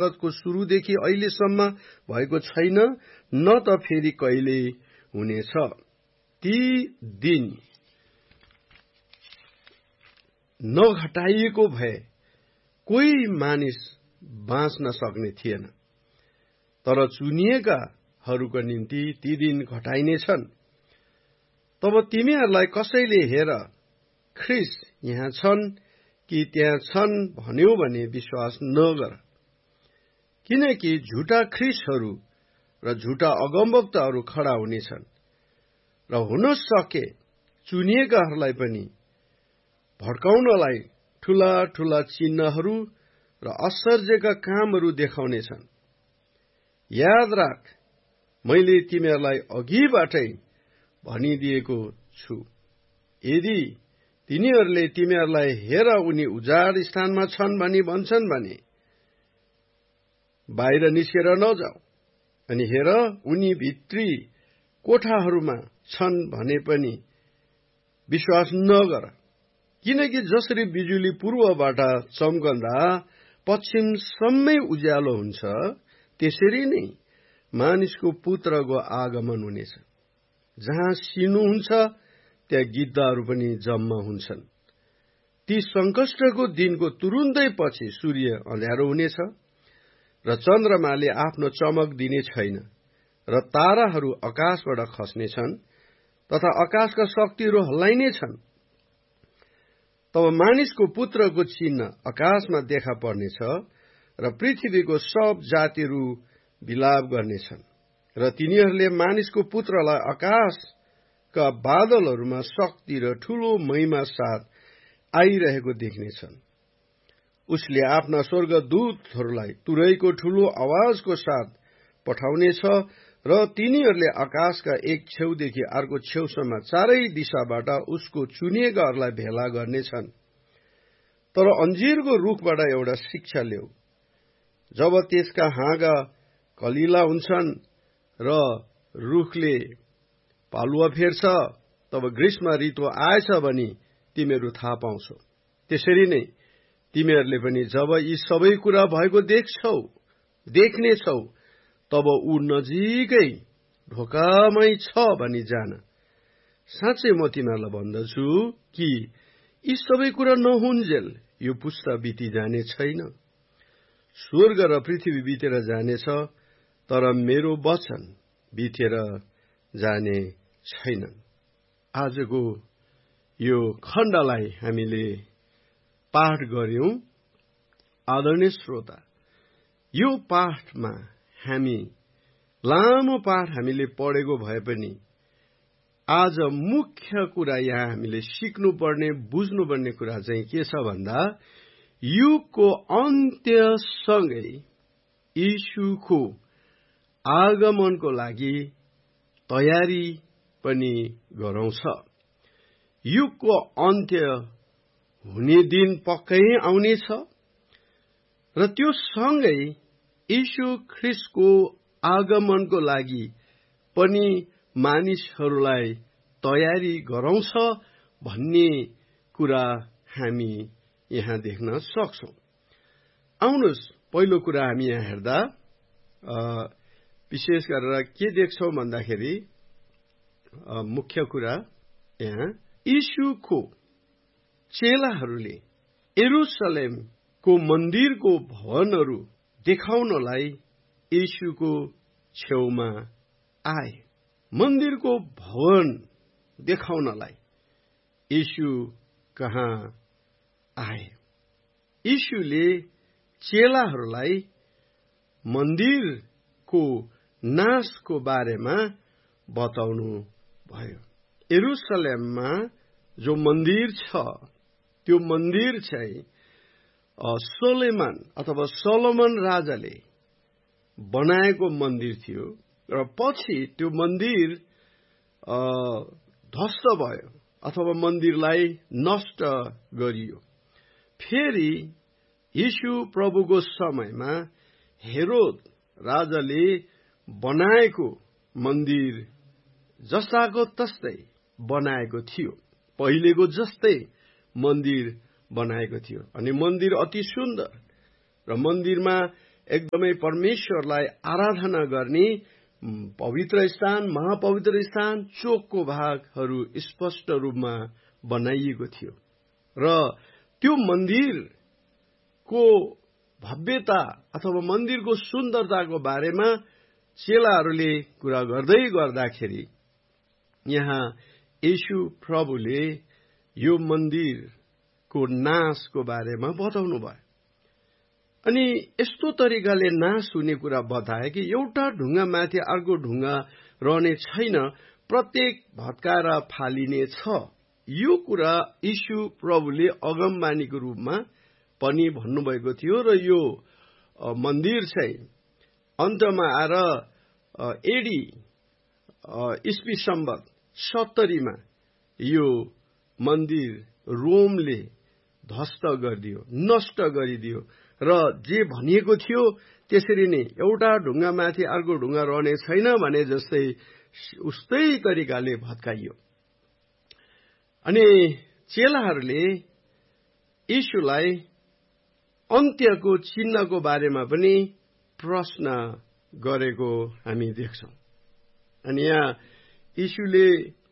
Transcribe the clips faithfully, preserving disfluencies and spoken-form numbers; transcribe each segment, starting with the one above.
जगतको सुरुदेखि अहिलेसम्म भएको छैन, न त फेरि कहिले हुनेछ। ती दिन नघटाइएको भए कोही मानिस बाँच्न सक्ने थिएन, तर चुनिएकाहरूको निम्ति ती दिन घटाइनेछन्। तब तिमीहरूलाई कसैले हेर ख्रिस्ट यहाँ छन् कि त्यहाँ छन् भन्यो भने विश्वास नगर, किनकि झुटा ख्रिस्टहरू र झुटा अगमवक्ताहरू खडा हुनेछन् र हुन सके चुनिएकाहरूलाई पनि भड्काउनलाई ठूला ठूला चिन्हहरू र आश्चर्यका कामहरू देखाउनेछन्। याद राख, मैले तिमीहरूलाई अघिबाटै भनिदिएको छु। यदि तिनीहरूले तिमीहरूलाई हेर उनी उजाड स्थानमा छन् भनी भन्छन् भने बाहिर निस्केर नजाऊ, अनि हेर उनी भित्री कोठाहरूमा छन् भने पनि विश्वास नगर, किनकि जसरी बिजुली पूर्वबाट चम्कँदा पश्चिमसम्मै उज्यालो हुन्छ, त्यसरी नै मानिसको पुत्रको आगमन हुनेछ। जहाँ सिनु हुन्छ त्यहाँ गिद्धहरू पनि जम्मा हुन्छन्। ती संकष्टको दिनको तुरुन्तै पछि सूर्य अँध्यारो हुनेछ र चन्द्रमाले आफ्नो चमक दिने छैन र ताराहरू आकाशबाट खस्नेछन् तथा आकाशका शक्तिहरू हल्लाइनेछन्। तब मानिसको पुत्रको चिन्ह आकाशमा देखा पर्नेछ र पृथ्वीको सब जातिहरू विलाप गर्नेछन् र तिनीहरूले मानिसको पुत्रलाई आकाशका बादलहरूमा शक्ति र ठूलो महिमा साथ आइरहेको देख्नेछन्। उसले आफ्ना स्वर्गदूतहरूलाई तुरैको ठूलो आवाजको साथ पठाउनेछ र तिनीहरूले आकाशका एक छेउदेखि अर्को छेउसम्म चारै दिशाबाट उसको चुनिएकाहरूलाई भेला गर्नेछन्। तर अन्जीरको रुखबाट एउटा शिक्षा ल्याऊ। जब त्यसका हाँगा कलिला हुन्छन् र रुखले पालुवा फेर्छ, तब ग्रीष्म ऋतु आएछ भनी तिमीहरू थाहा पाउँछौ। त्यसरी नै तिमीहरूले पनि जब यी सबै कुरा भएको देख्छौ देख्नेछौ तब ऊ नजिकै ढोकामै छ भनी जान। साँच्चै म तिमीहरूलाई भन्दछु कि यी सबै कुरा नहुन्जेल यो पुस्ता बिति जाने छैन। स्वर्ग र पृथ्वी बितेर जानेछ, तर मेरो वचन बितेर जाने छैनन्। आजको यो खण्डलाई हामीले पाठ गर्यौं। आदरणीय श्रोता, यो पाठमा हामी लामो पाठ हामीले पढेको भए पनि आज मुख्य कुरा यहाँ हामीले सिक्नुपर्ने बुझ्नुपर्ने कुरा चाहिँ के छ भन्दा, युगको अन्त्यसँगै यीशुको आगमनको लागि तयारी पनि गराउँछ। युगको अन्त्य हुने दिन पक्कै आउनेछ र त्यो सँगै यीशु ख्रिस्टको आगमनको लागि पनि मानिसहरूलाई तयारी गराउँछ भन्ने कुरा हामी यहाँ देख्न सक्छौं। आउनुहोस्, पहिलो कुरा हामी यहाँ हेर्दा विशेष गरेर के देख्छौं भन्दाखेरि, मुख्य कुरा यहाँ यीशुको चेलाहरूले यरुशलेमको मन्दिरको भवनहरू देखाउनलाई यीशुको छेउमा आए। मन्दिरको भवन देखाउनलाई यीशु कहाँ आए। यीशुले चेलाहरूलाई मन्दिरको नाशको बारेमा बताउनु भयो। यरुशलेममा जो मन्दिर छ, त्यो मन्दिर चाहिँ सोलोमन अथवा सोलोमन राजाले बनाएको मन्दिर थियो र पछि त्यो मन्दिर ध्वस्त भयो अथवा मन्दिरलाई नष्ट गरियो। फेरि यीशु प्रभुको समयमा हेरोद राजाले बनाएको मन्दिर जस्ताको तस्तै बनाएको थियो, पहिलेको जस्तै मन्दिर बनाएको थियो। अनि मन्दिर अति सुन्दर र मन्दिरमा एकदमै परमेश्वरलाई आराधना गर्ने पवित्र स्थान, महापवित्र स्थान, चोकको भागहरू स्पष्ट रूपमा बनाइएको थियो र त्यो मन्दिरको भव्यता अथवा मन्दिरको सुन्दरताको बारेमा चेलाहरूले कुरा गर्दै गर्दाखेरि यहाँ येशू प्रभुले यो मन्दिरको नाशको बारेमा बताउनु भयो अनि यस्तो तरिकाले नाश हुने कुरा बताए कि एउटा ढुङ्गा माथि अर्को ढुङ्गा रहने छैन, प्रत्येक भत्काएर फालिने छ। यो कुरा येशू प्रभुले अगमबानीको रूपमा पनि भन्नुभएको थियो र यो मन्दिर चाहिँ अन्तमा आएर एडी इस्वी सम्बत सत्तरीमा यो मन्दिर रोमले ध्वस्त गरिदियो, नष्ट गरिदियो र जे भनिएको थियो त्यसरी नै एउटा ढुङ्गा माथि अर्को ढुङ्गा रहने छैन भने जस्तै उस्तै तरिकाले भत्काइयो। अनि चेलाहरूले येशूलाई अन्त्यको चिन्हको बारेमा पनि प्रश्न गरेको हामी देख्छौं। अनि यहाँ येशूले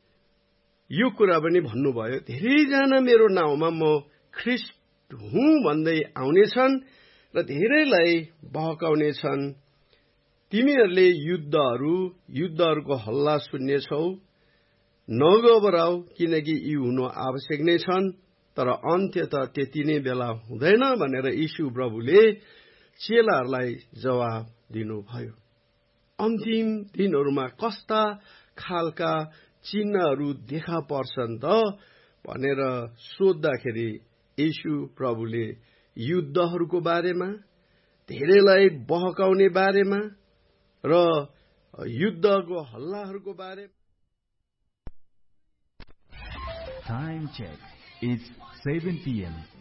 यो कुरा पनि भन्नुभयो, धेरैजना मेरो नाउँमा म ख्रिस्ट हुँ भन्दै आउनेछन् र धेरैलाई बहकाउनेछन्। तिमीहरूले युद्धहरू युद्धहरूको हल्ला सुन्नेछौ, नघबराऊ, किनकि यी हुनु आवश्यक नै छन्, तर अन्त्य त त्यति नै बेला हुँदैन भनेर येशू प्रभुले चेलाहरूलाई जवाब दिनुभयो। अन्तिम दिनहरूमा कस्ता खालका चिन्हहरू देखा पर्छन् त भनेर सोद्धाखेरि येशू प्रभुले युद्धहरूको बारेमा, धेरैलाई बहकाउने बारेमा र युद्धको हल्लाहरूको बारेमा। Time check is seven p m